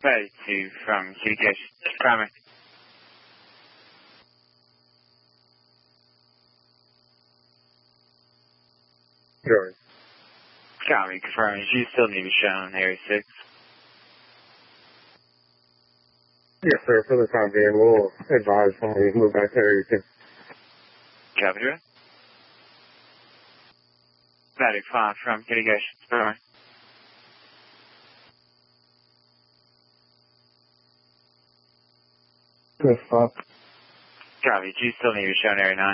Ready to from communication. Primary. George. Copy, confirmed. You still need to be shown Area 6. Yes, sir. For the time being, we'll advise when we move back to Area 6. Copy, direct. Ready 5 from communication. Primary. Yes, 5. Copy, you still need to be shown Area 9.